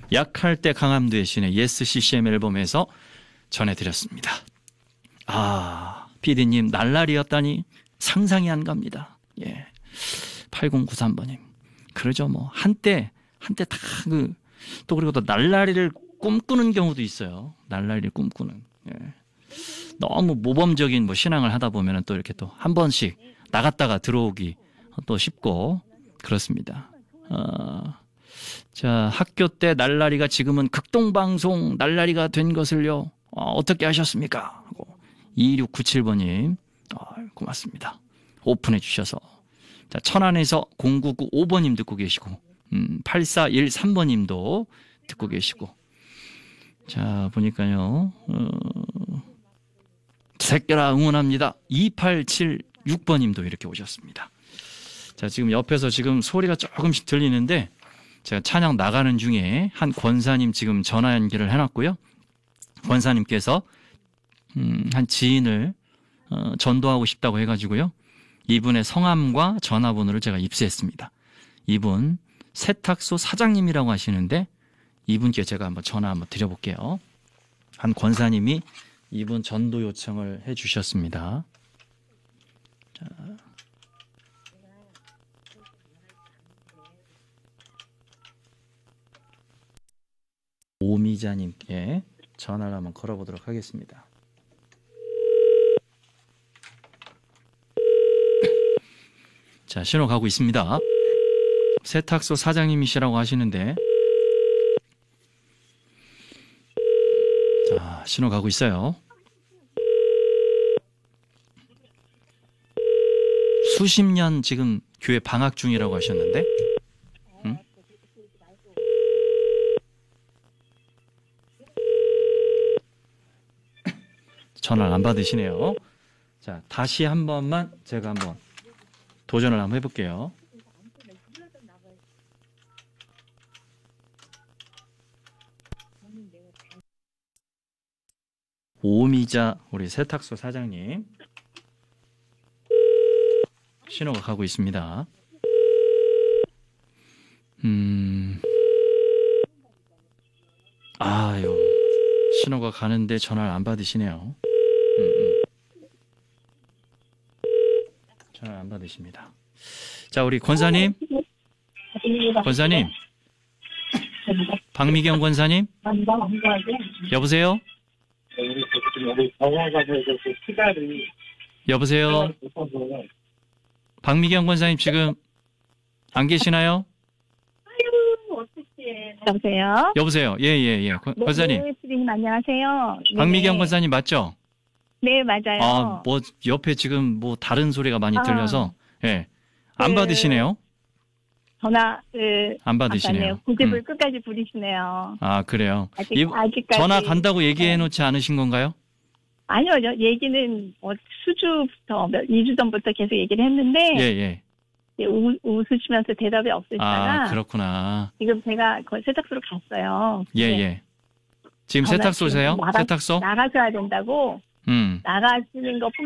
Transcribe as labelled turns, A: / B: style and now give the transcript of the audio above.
A: 약할 때 강함 되신의 예스 CCM 앨범에서 전해드렸습니다. 아, PD님 날라리였다니 상상이 안 갑니다. 예, 8093번님. 그러죠. 뭐 한때 다 또 그리고 또 날라리를 꿈꾸는 경우도 있어요. 날라리를 꿈꾸는. 예. 너무 모범적인 뭐 신앙을 하다 보면은 또 이렇게 또 한 번씩 나갔다가 들어오기 또 쉽고 그렇습니다. 자, 학교 때 날라리가 지금은 극동방송 날라리가 된 것을요. 어떻게 하셨습니까? 하고 2697번님 고맙습니다. 오픈해 주셔서. 자, 천안에서 0995번님 듣고 계시고 8413번님도 듣고 계시고. 자, 보니까요. 새끼라 응원합니다. 2876번님도 이렇게 오셨습니다. 자, 지금 옆에서 지금 소리가 조금씩 들리는데 제가 찬양 나가는 중에 한 권사님 지금 전화 연결을 해놨고요. 권사님께서 한 지인을 전도하고 싶다고 해가지고요. 이분의 성함과 전화번호를 제가 입수했습니다. 이분 세탁소 사장님이라고 하시는데 이분께 제가 한번 전화 한번 드려볼게요. 한 권사님이 이분 전도 요청을 해주셨습니다. 자. 오미자님께 전화를 한번 걸어보도록 하겠습니다. 자, 신호 가고 있습니다. 세탁소 사장님이시라고 하시는데 자, 신호 가고 있어요. 수십 년 지금 교회 방학 중이라고 하셨는데 전화를 안 받으시네요. 자, 다시 한 번만 제가 한번 도전을 한번 해볼게요. 오미자 우리 세탁소 사장님 신호가 가고 있습니다. 아유, 신호가 가는데 전화를 안 받으시네요. 전화를 안 받으십니다. 자, 우리 권사님, 박미경 권사님, 여보세요? 여보세요? 박미경 권사님 지금 안 계시나요?
B: 여보세요?
A: 여보세요? 예. 권사님.
B: 네, 선생님 안녕하세요.
A: 박미경 권사님 맞죠?
B: 네, 맞아요.
A: 뭐 옆에 지금 뭐 다른 소리가 많이 들려서 예. 안 받으시네요.
B: 전화
A: 안 받으시네요.
B: 고집을 끝까지 부리시네요.
A: 아, 그래요.
B: 아직까지
A: 전화 간다고 얘기해 놓지 않으신 건가요?
B: 아니요. 얘기는 수주부터 2주 전부터 계속 얘기를 했는데
A: 예.
B: 웃으시면서 대답이 없으시다가
A: 아, 그렇구나.
B: 지금 제가 거의 세탁소로 갔어요.
A: 예. 지금 세탁소세요? 세탁소?
B: 나가셔야 된다고 나가시는 것뿐